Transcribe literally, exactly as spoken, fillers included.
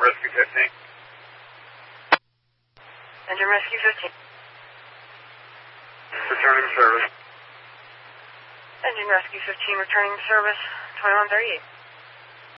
Rescue fifteen. Engine Rescue fifteen. Returning service. Engine Rescue fifteen returning service, twenty-one thirty-eight.